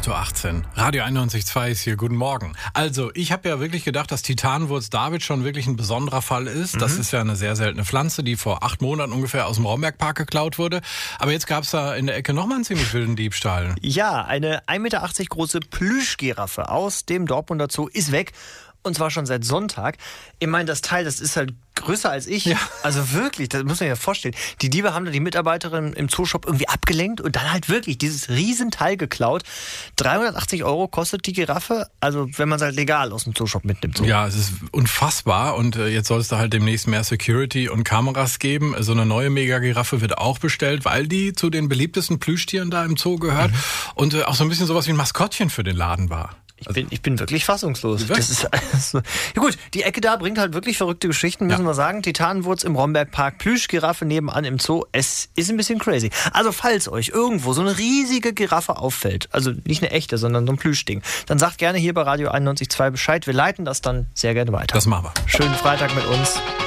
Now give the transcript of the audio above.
8.18 Uhr. Radio 91.2 ist hier. Guten Morgen. Also, ich habe ja wirklich gedacht, dass Titanenwurz David schon wirklich ein besonderer Fall ist. Das ist ja eine sehr seltene Pflanze, die vor 8 Monaten ungefähr aus dem Raumbergpark geklaut wurde. Aber jetzt gab es da in der Ecke nochmal einen ziemlich wilden Diebstahl. Ja, eine 1,80 Meter große Plüschgiraffe aus dem Dortmunder Zoo ist weg. Und zwar schon seit Sonntag. Ich meine, das Teil, das ist halt größer als ich. Ja. Also wirklich, das muss man sich ja vorstellen. Die Diebe haben da die Mitarbeiterin im Zooshop irgendwie abgelenkt und dann halt wirklich dieses Riesenteil geklaut. 380 € kostet die Giraffe, also wenn man es halt legal aus dem Zooshop mitnimmt. So. Ja, es ist unfassbar und jetzt soll es da halt demnächst mehr Security und Kameras geben. So eine neue Mega-Giraffe wird auch bestellt, weil die zu den beliebtesten Plüschtieren da im Zoo gehört und auch so ein bisschen sowas wie ein Maskottchen für den Laden war. Ich bin wirklich fassungslos. Das ist also, ja gut, die Ecke da bringt halt wirklich verrückte Geschichten, müssen wir sagen. Titanenwurz im Raumbergpark, Plüschgiraffe nebenan im Zoo. Es ist ein bisschen crazy. Also falls euch irgendwo so eine riesige Giraffe auffällt, also nicht eine echte, sondern so ein Plüschding, dann sagt gerne hier bei Radio 91.2 Bescheid. Wir leiten das dann sehr gerne weiter. Das machen wir. Schönen Freitag mit uns.